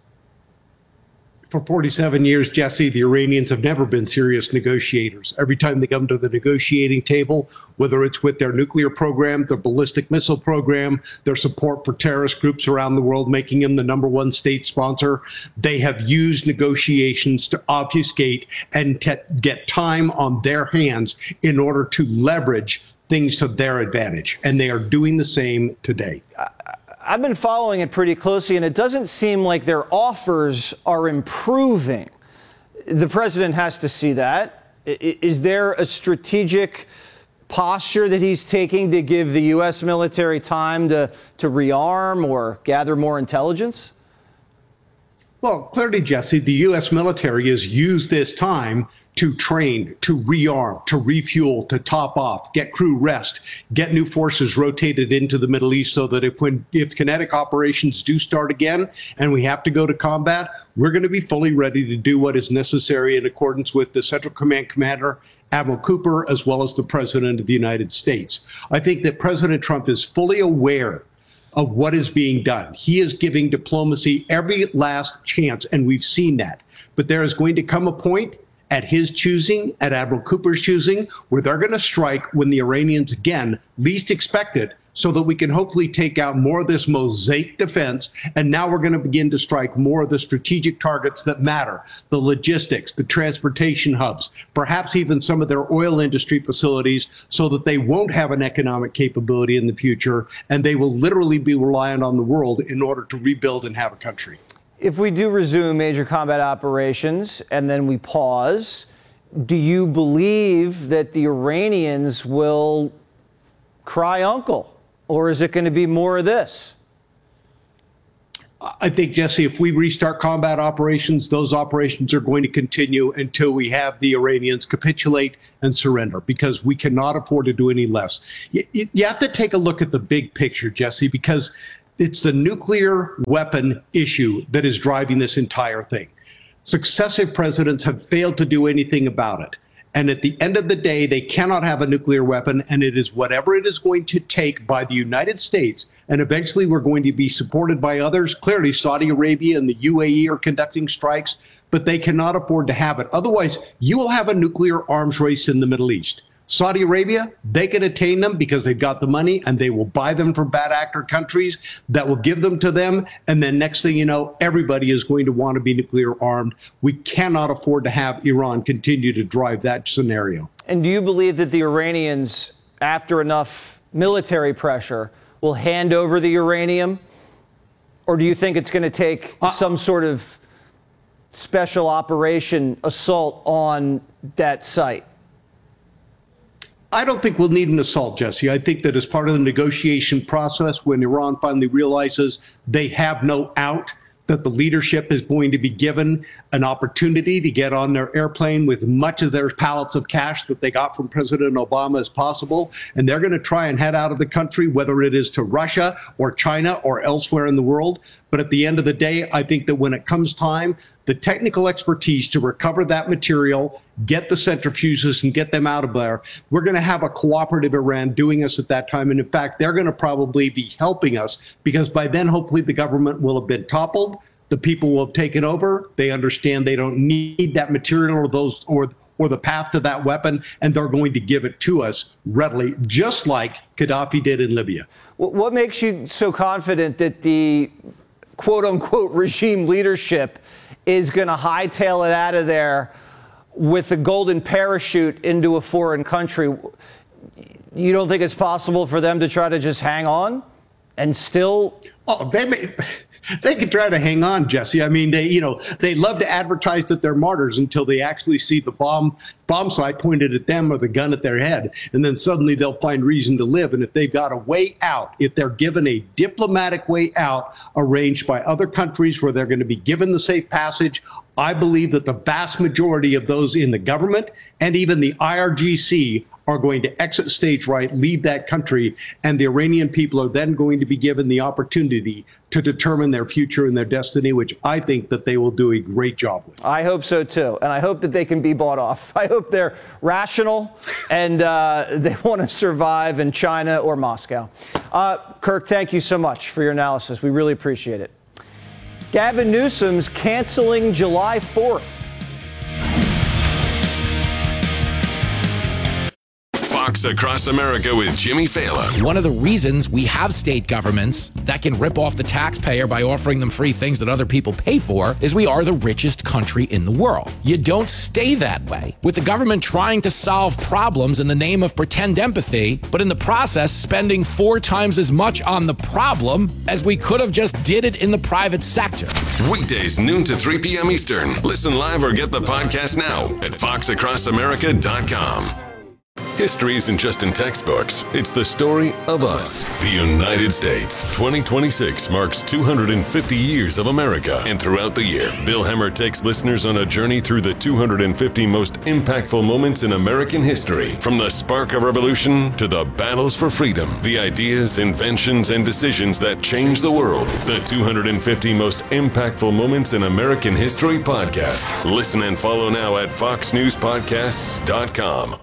For 47 years, Jesse, the Iranians have never been serious negotiators. Every time they come to the negotiating table, whether it's with their nuclear program, their ballistic missile program, their support for terrorist groups around the world, making them the #1 state sponsor, they have used negotiations to obfuscate and get time on their hands in order to leverage things to their advantage. And they are doing the same today. I've been following it pretty closely, and it doesn't seem like their offers are improving. The president has to see that. Is there a strategic posture that he's taking to give the U.S. military time to rearm or gather more intelligence? Well, clearly, Jesse, the U.S. military has used this time to train, to rearm, to refuel, to top off, get crew rest, get new forces rotated into the Middle East so that if kinetic operations do start again and we have to go to combat, we're going to be fully ready to do what is necessary in accordance with the Central Command Commander, Admiral Cooper, as well as the President of the United States. I think that President Trump is fully aware of what is being done. He is giving diplomacy every last chance, and we've seen that. But there is going to come a point at his choosing, at Admiral Cooper's choosing, where they're going to strike when the Iranians, again, least expect it, so that we can hopefully take out more of this mosaic defense. And now we're going to begin to strike more of the strategic targets that matter, the logistics, the transportation hubs, perhaps even some of their oil industry facilities, so that they won't have an economic capability in the future, and they will literally be reliant on the world in order to rebuild and have a country. If we do resume major combat operations and then we pause, do you believe that the Iranians will cry uncle, or is it going to be more of this? I think, Jesse, if we restart combat operations, those operations are going to continue until we have the Iranians capitulate and surrender, because we cannot afford to do any less. You have to take a look at the big picture, Jesse, because it's the nuclear weapon issue that is driving this entire thing. Successive presidents have failed to do anything about it. And at the end of the day, they cannot have a nuclear weapon, and it is whatever it is going to take by the United States, and eventually we're going to be supported by others. Clearly, Saudi Arabia and the UAE are conducting strikes, but they cannot afford to have it. Otherwise, you will have a nuclear arms race in the Middle East. Saudi Arabia, they can attain them because they've got the money, and they will buy them from bad actor countries that will give them to them. And then next thing you know, everybody is going to want to be nuclear armed. We cannot afford to have Iran continue to drive that scenario. And do you believe that the Iranians, after enough military pressure, will hand over the uranium? Or do you think it's going to take some sort of special operation assault on that site? I don't think we'll need an assault, Jesse. I think that as part of the negotiation process, when Iran finally realizes they have no out, that the leadership is going to be given an opportunity to get on their airplane with much of their pallets of cash that they got from President Obama as possible. And they're going to try and head out of the country, whether it is to Russia or China or elsewhere in the world. But at the end of the day, I think that when it comes time, the technical expertise to recover that material, get the centrifuges and get them out of there, we're going to have a cooperative Iran doing us at that time. And in fact, they're going to probably be helping us, because by then, hopefully, the government will have been toppled. The people will have taken over. They understand they don't need that material or the path to that weapon, and they're going to give it to us readily, just like Gaddafi did in Libya. What makes you so confident that the quote-unquote regime leadership is going to hightail it out of there with the golden parachute into a foreign country? You don't think it's possible for them to try to just hang on and still? Oh, they can try to hang on, Jesse. I mean, they love to advertise that they're martyrs until they actually see the bomb sight pointed at them or the gun at their head. And then suddenly they'll find reason to live. And if they've got a way out, if they're given a diplomatic way out arranged by other countries where they're going to be given the safe passage, I believe that the vast majority of those in the government and even the IRGC are going to exit stage right, leave that country, and the Iranian people are then going to be given the opportunity to determine their future and their destiny, which I think that they will do a great job with. I hope so, too. And I hope that they can be bought off. I hope they're rational and they want to survive in China or Moscow. Kirk, thank you so much for your analysis. We really appreciate it. Gavin Newsom's canceling July 4th. Fox Across America with Jimmy Fallon. One of the reasons we have state governments that can rip off the taxpayer by offering them free things that other people pay for is we are the richest country in the world. You don't stay that way, with the government trying to solve problems in the name of pretend empathy, but in the process spending 4 times as much on the problem as we could have just did it in the private sector. Weekdays noon to 3 p.m. Eastern. Listen live or get the podcast now at foxacrossamerica.com. History isn't just in textbooks. It's the story of us, the United States. 2026 marks 250 years of America. And throughout the year, Bill Hemmer takes listeners on a journey through the 250 most impactful moments in American history. From the spark of revolution to the battles for freedom, the ideas, inventions, and decisions that changed the world. The 250 most impactful moments in American history podcast. Listen and follow now at foxnewspodcasts.com.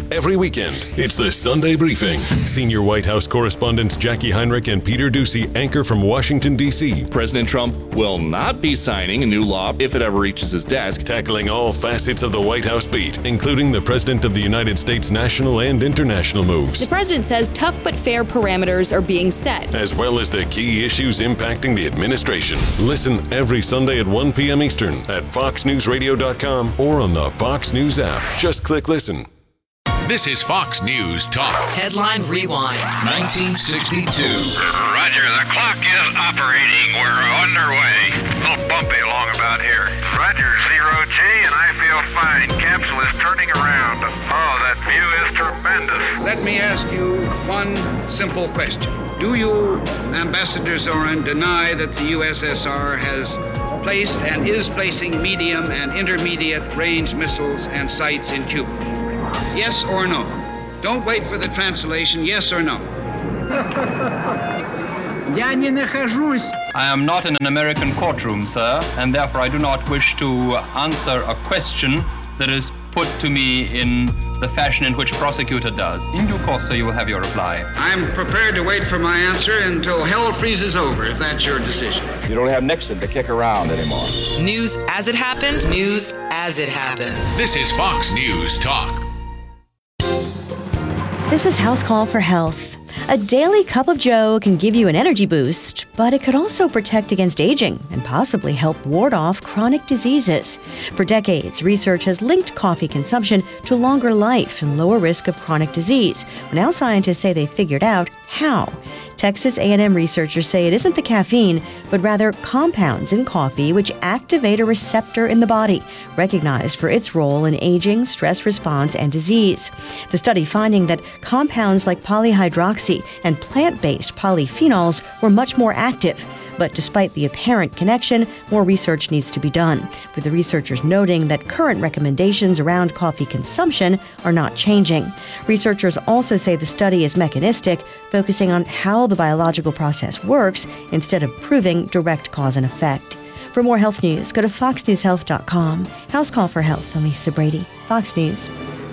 every weekend. It's the Sunday Briefing. Senior White House correspondents Jackie Heinrich and Peter Doocy anchor from Washington, D.C. President Trump will not be signing a new law if it ever reaches his desk. Tackling all facets of the White House beat, including the President of the United States' national and international moves. The president says tough but fair parameters are being set, as well as the key issues impacting the administration. Listen every Sunday at 1 p.m. Eastern at FoxNewsRadio.com or on the Fox News app. Just click listen. This is Fox News Talk. Headline Rewind. 1962. Roger, the clock is operating. We're underway. A little bumpy along about here. Roger, 0G, and I feel fine. Capsule is turning around. Oh, that view is tremendous. Let me ask you one simple question. Do you, Ambassador Zorin, deny that the USSR has placed and is placing medium and intermediate range missiles and sites in Cuba? Yes or no? Don't wait for the translation. Yes or no? I am not in an American courtroom, sir, and therefore I do not wish to answer a question that is put to me in the fashion in which prosecutor does. In due course, sir, you will have your reply. I'm prepared to wait for my answer until hell freezes over, if that's your decision. You don't have Nixon to kick around anymore. News as it happened, news as it happens. This is Fox News Talk. This is House Call for Health. A daily cup of joe can give you an energy boost, but it could also protect against aging and possibly help ward off chronic diseases. For decades, research has linked coffee consumption to longer life and lower risk of chronic disease. Now scientists say they figured out how. Texas A&M researchers say it isn't the caffeine, but rather compounds in coffee which activate a receptor in the body, recognized for its role in aging, stress response, and disease. The study finding that compounds like polyhydroxy and plant-based polyphenols were much more active. But despite the apparent connection, more research needs to be done, with the researchers noting that current recommendations around coffee consumption are not changing. Researchers also say the study is mechanistic, focusing on how the biological process works instead of proving direct cause and effect. For more health news, go to foxnewshealth.com. House Call for Health. I'm Lisa Brady, Fox News.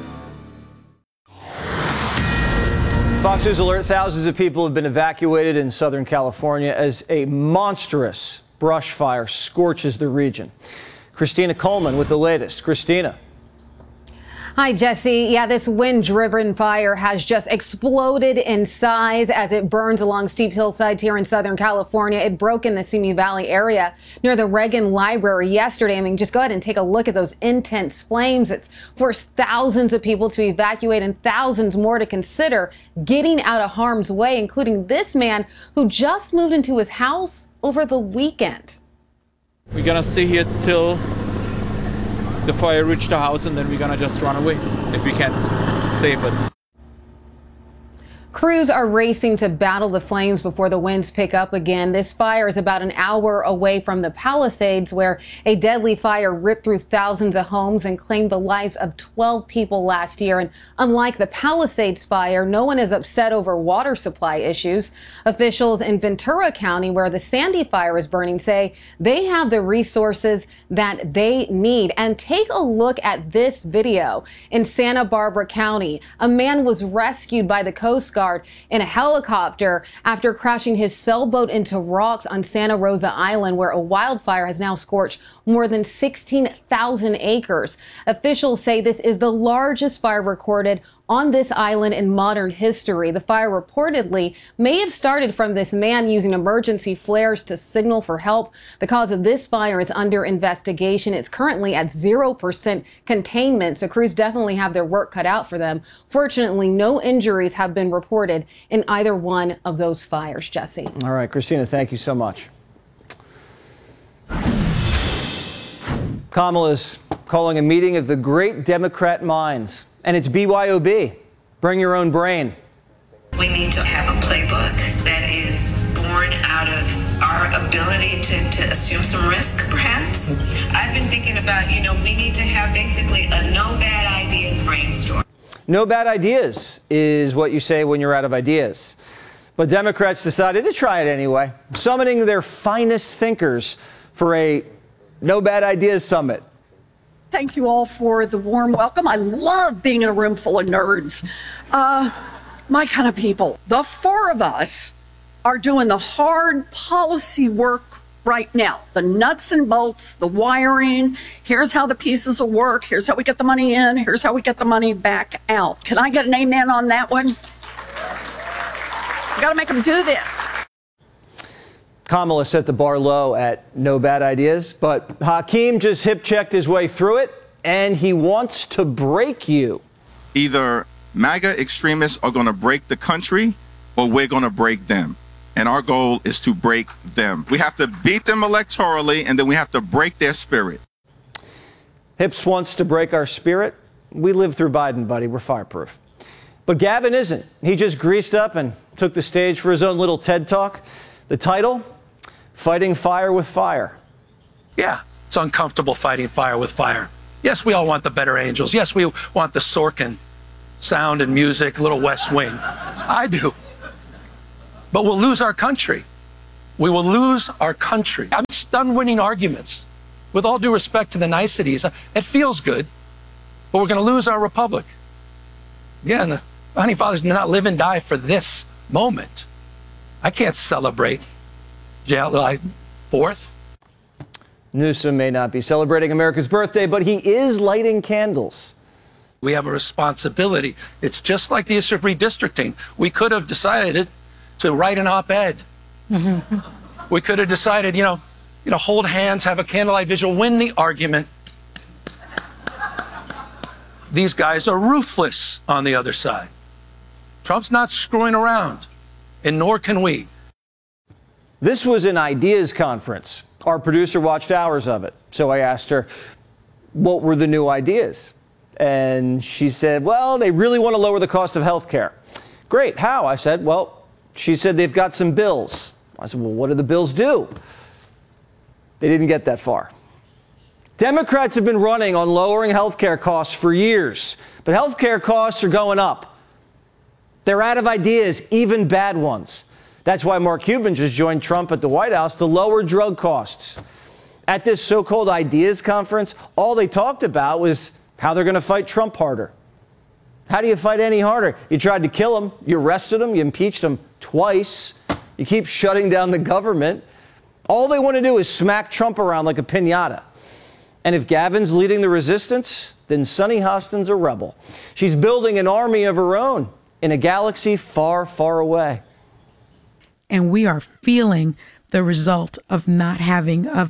Fox News alert, thousands of people have been evacuated in Southern California as a monstrous brush fire scorches the region. Christina Coleman with the latest. Christina. Hi, Jesse. Yeah, this wind-driven fire has just exploded in size as it burns along steep hillsides here in Southern California. It broke in the Simi Valley area near the Reagan Library yesterday. I mean, just go ahead and take a look at those intense flames. It's forced thousands of people to evacuate and thousands more to consider getting out of harm's way, including this man who just moved into his house over the weekend. We're going to stay here till the fire reached the house, and then we're gonna just run away if we can't save it. Crews are racing to battle the flames before the winds pick up again. This fire is about an hour away from the Palisades, where a deadly fire ripped through thousands of homes and claimed the lives of 12 people last year. And unlike the Palisades fire, no one is upset over water supply issues. Officials in Ventura County, where the Sandy fire is burning, say they have the resources that they need. And take a look at this video. In Santa Barbara County, a man was rescued by the Coast Guard in a helicopter after crashing his sailboat into rocks on Santa Rosa Island, where a wildfire has now scorched more than 16,000 acres. Officials say this is the largest fire recorded on this island in modern history. The fire reportedly may have started from this man using emergency flares to signal for help. The cause of this fire is under investigation. It's currently at 0% containment, so crews definitely have their work cut out for them. Fortunately, no injuries have been reported in either one of those fires, Jesse. All right, Christina, thank you so much. Kamala's calling a meeting of the great Democrat minds. And it's BYOB. Bring your own brain. We need to have a playbook that is born out of our ability to assume some risk, perhaps. I've been thinking about, we need to have basically a no bad ideas brainstorm. No bad ideas is what you say when you're out of ideas. But Democrats decided to try it anyway, summoning their finest thinkers for a no bad ideas summit. Thank you all for the warm welcome. I love being in a room full of nerds. My kind of people. The four of us are doing the hard policy work right now. The nuts and bolts, the wiring. Here's how the pieces will work. Here's how we get the money in. Here's how we get the money back out. Can I get an amen on that one? You got to make them do this. Kamala set the bar low at no bad ideas, but Hakeem just hip-checked his way through it, and he wants to break you. Either MAGA extremists are going to break the country, or we're going to break them. And our goal is to break them. We have to beat them electorally, and then we have to break their spirit. Hips wants to break our spirit. We lived through Biden, buddy. We're fireproof. But Gavin isn't. He just greased up and took the stage for his own little TED Talk. The title, Fighting Fire with Fire. Yeah, it's uncomfortable fighting fire with fire. Yes, we all want the better angels. Yes, we want the Sorkin sound and music, little West Wing. I do. But we'll lose our country. We will lose our country. I'm just done winning arguments. With all due respect to the niceties, it feels good, but we're going to lose our republic. Again, the founding fathers did not live and die for this moment. I can't celebrate July 4th. Newsom may not be celebrating America's birthday, but he is lighting candles. We have a responsibility. It's just like the issue of redistricting. We could have decided to write an op-ed. We could have decided, hold hands, have a candlelight vigil, win the argument. These guys are ruthless on the other side. Trump's not screwing around, and nor can we. This was an ideas conference. Our producer watched hours of it. So I asked her, what were the new ideas? And she said, well, they really want to lower the cost of health care. Great. How? I said, well, she said they've got some bills. I said, well, what do the bills do? They didn't get that far. Democrats have been running on lowering health care costs for years, but health care costs are going up. They're out of ideas, even bad ones. That's why Mark Cuban just joined Trump at the White House to lower drug costs. At this so-called ideas conference, all they talked about was how they're going to fight Trump harder. How do you fight any harder? You tried to kill him, you arrested him, you impeached him twice, you keep shutting down the government. All they want to do is smack Trump around like a piñata. And if Gavin's leading the resistance, then Sunny Hostin's a rebel. She's building an army of her own in a galaxy far, far away. And we are feeling the result of not having a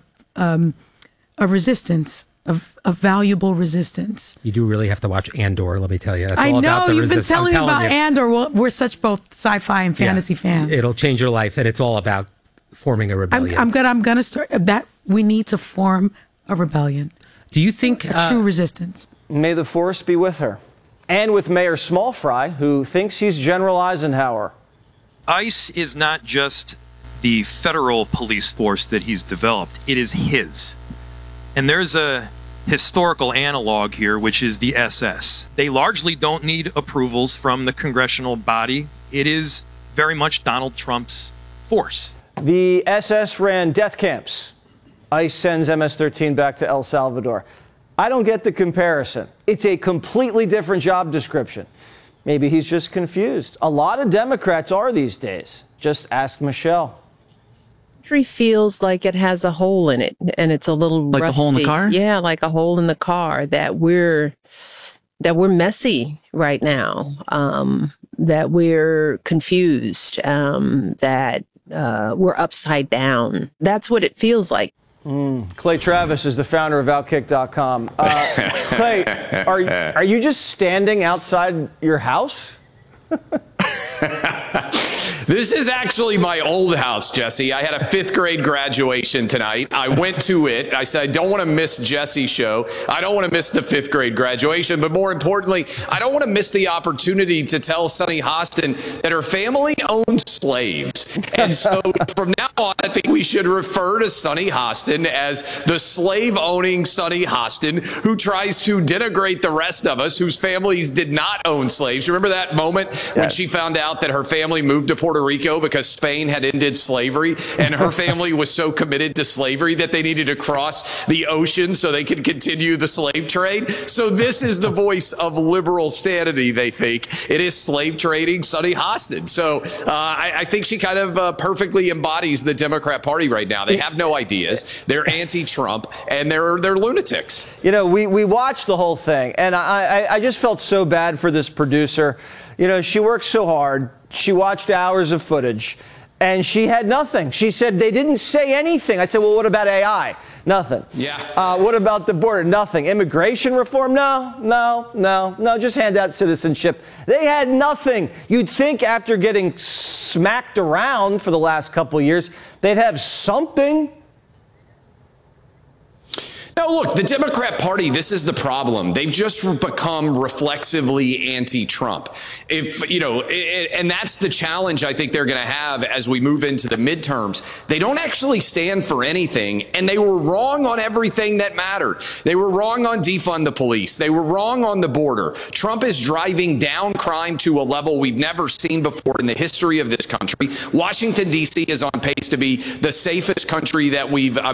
resistance, of valuable resistance. You do really have to watch Andor, let me tell you. It's I all know, about the you've been telling me about Andor. Well, we're such both sci-fi and fantasy fans. It'll change your life, and it's all about forming a rebellion. I'm gonna start that. We need to form a rebellion. Do you think a true resistance? May the force be with her. And with Mayor Smallfry, who thinks he's General Eisenhower. ICE is not just the federal police force that he's developed, it is his. And there's a historical analog here, which is the SS. They largely don't need approvals from the congressional body. It is very much Donald Trump's force. The SS ran death camps. ICE sends MS-13 back to El Salvador. I don't get the comparison. It's a completely different job description. Maybe he's just confused. A lot of Democrats are these days. Just ask Michelle. Country feels like it has a hole in it, and it's a little like rusty. A hole in the car? Yeah, like a hole in the car. That we're messy right now. That we're confused. That we're upside down. That's what it feels like. Clay Travis is the founder of Outkick.com. Clay, are you just standing outside your house? This is actually my old house, Jesse. I had a 5th grade graduation tonight. I went to it. I said, I don't want to miss Jesse's show. I don't want to miss the 5th grade graduation. But more importantly, I don't want to miss the opportunity to tell Sunny Hostin that her family owned slaves. And so from now I think we should refer to Sunny Hostin as the slave-owning Sunny Hostin who tries to denigrate the rest of us whose families did not own slaves. Remember that moment when she found out that her family moved to Puerto Rico because Spain had ended slavery, and her family was so committed to slavery that they needed to cross the ocean so they could continue the slave trade? So this is the voice of liberal sanity, they think. It is slave trading Sunny Hostin. So I think she kind of perfectly embodies the Democrat Party right now. They have no ideas. They're anti-Trump, and they're lunatics. You know, we watched the whole thing, and I just felt so bad for this producer. You know, she worked so hard. She watched hours of footage, and she had nothing. She said they didn't say anything. I said, well, what about AI? Nothing. Yeah. What about the border? Nothing. Immigration reform? No. Just hand out citizenship. They had nothing. You'd think after getting smacked around for the last couple of years, they'd have something. No, look, the Democrat Party, this is the problem. They've just become reflexively anti-Trump. And that's the challenge I think they're going to have as we move into the midterms. They don't actually stand for anything, and they were wrong on everything that mattered. They were wrong on defund the police. They were wrong on the border. Trump is driving down crime to a level we've never seen before in the history of this country. Washington, D.C. is on pace to be the safest country that we've